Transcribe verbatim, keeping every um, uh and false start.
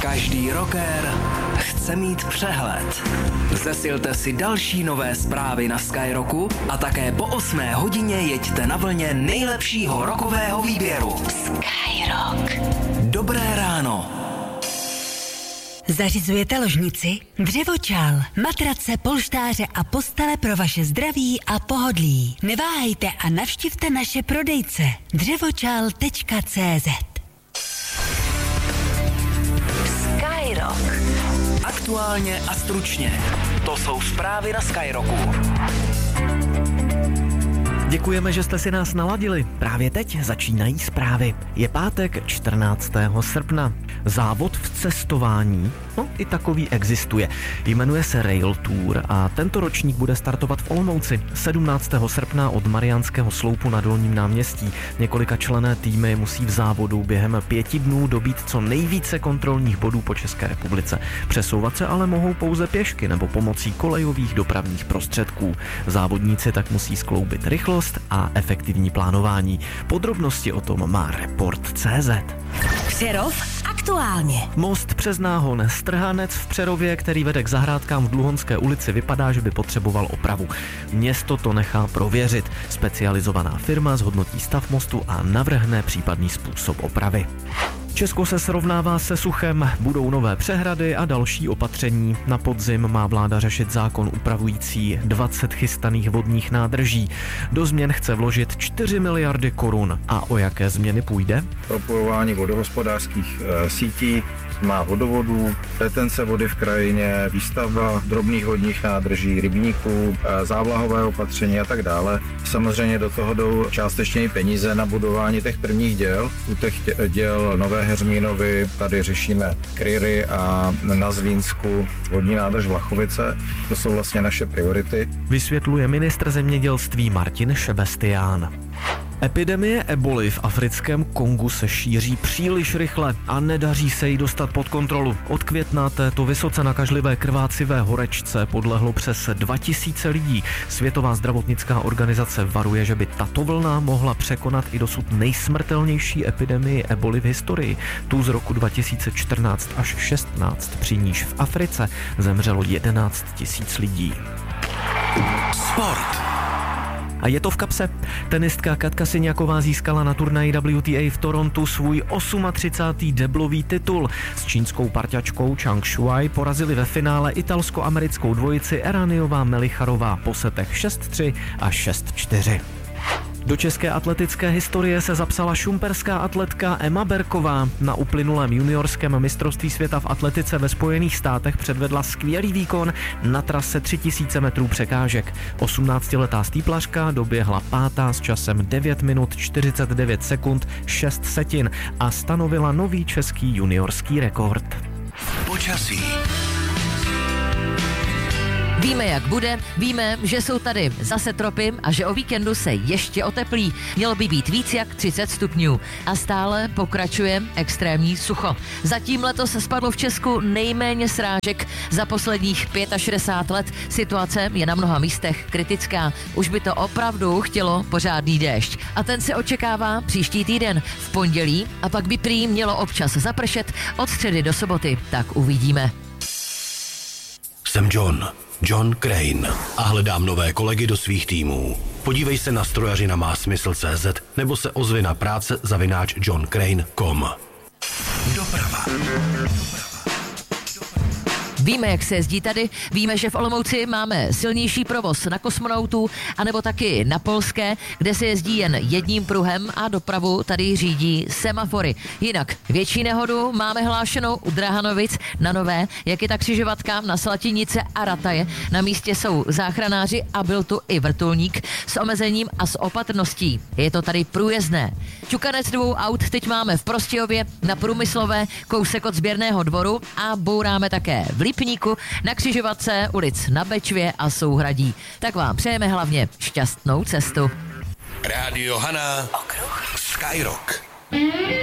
Každý rocker chce mít přehled. Zesilte si další nové zprávy na Skyrocku a také po osmé hodině jeďte na vlně nejlepšího rockového výběru. Skyrock. Dobré ráno. Zařizujete ložnici, dřevočal, matrace, polštáře a postele pro vaše zdraví a pohodlí. Neváhejte a navštivte naše prodejce dřevočal tečka cé zet. Skyrock. Aktuálně a stručně. To jsou zprávy na Skyrocku. Děkujeme, že jste si nás naladili. Právě teď začínají zprávy. Je pátek čtrnáctého srpna. Závod v cestování, no i takový existuje. Jmenuje se Rail Tour a tento ročník bude startovat v Olomouci sedmnáctého srpna od Mariánského sloupu na Dolním náměstí. Několika členné týmy musí v závodu během pěti dnů dobít co nejvíce kontrolních bodů po České republice. Přesouvat se ale mohou pouze pěšky nebo pomocí kolejových dopravních prostředků. Závodníci tak musí skloubit rychlost a efektivní plánování. Podrobnosti o tom má Report tečka cé zet. Přerov aktuálně. Most přes Náhon, strhanec v Přerově, který vede k zahrádkám v Dluhonské ulici, vypadá, že by potřeboval opravu. Město to nechá prověřit. Specializovaná firma zhodnotí stav mostu a navrhne případný způsob opravy. Česko se srovnává se suchem, budou nové přehrady a další opatření. Na podzim má vláda řešit zákon upravující dvacet chystaných vodních nádrží. Do změn chce vložit čtyři miliardy korun. A o jaké změny půjde? Propojování vodohospodářských e, sítí, má vodovodů, retence vody v krajině, výstavba drobných vodních nádrží, rybníků, e, závlahové opatření a tak dále. Samozřejmě do toho jdou částečně i peníze na budování těch prvních děl. U těch děl Nové Heřmínovy tady řešíme Kryry a na Zlínsku vodní nádrž Vlachovice. To jsou vlastně naše priority. Vysvětluje ministr zemědělství Martin Šebestián. Epidemie eboly v africkém Kongu se šíří příliš rychle a nedaří se jí dostat pod kontrolu. Od května této vysoce nakažlivé krvácivé horečce podlehlo přes dva tisíce lidí. Světová zdravotnická organizace varuje, že by tato vlna mohla překonat i dosud nejsmrtelnější epidemii eboly v historii. Tu z roku dva tisíce čtrnáct až šestnáct, při níž v Africe zemřelo jedenáct tisíc lidí. Sport. A je to v kapse. Tenistka Katka Siniaková získala na turnaji W T A v Torontu svůj třicátý osmý deblový titul. S čínskou parťačkou Chang Shuai porazili ve finále italsko-americkou dvojici Eraniová Melicharová po setech šest tři a šest čtyři. Do české atletické historie se zapsala šumperská atletka Emma Berková. Na uplynulém juniorském mistrovství světa v atletice ve Spojených státech předvedla skvělý výkon na trase tři tisíce metrů překážek. osmnáctiletá stýplařka doběhla pátá s časem devět minut čtyřicet devět sekund šest setin a stanovila nový český juniorský rekord. Počasí. Víme, jak bude, víme, že jsou tady zase tropy a že o víkendu se ještě oteplí. Mělo by být víc jak třicet stupňů. A stále pokračuje extrémní sucho. Zatím letos spadlo v Česku nejméně srážek za posledních šedesát pět let. Situace je na mnoha místech kritická. Už by to opravdu chtělo pořádný déšť. A ten se očekává příští týden v pondělí a pak by prý mělo občas zapršet od středy do soboty. Tak uvidíme. Jsem John. John Crane a hledám nové kolegy do svých týmů. Podívej se na strojařina má smysl tečka cé zet nebo se ozvi na práce zavináč john crane tečka com. Doprava. Víme, jak se jezdí tady, víme, že v Olomouci máme silnější provoz na Kosmonautů, anebo taky na Polské, kde se jezdí jen jedním pruhem a dopravu tady řídí semafory. Jinak větší nehodu máme hlášenou u Drahanovic na Nové, jak je ta křižovatka na Slatinice a Rataje. Na místě jsou záchranáři a byl tu i vrtulník s omezením a s opatrností. Je to tady průjezdné. Ťukanec dvou aut teď máme v Prostějově na Průmyslové, kousek od sběrného dvoru a bouráme také v Lipníku, na křižovatce ulic na Bečvě a Souhradí. Tak vám přejeme hlavně šťastnou cestu. Rádio Hana. Okruh. Skyrock.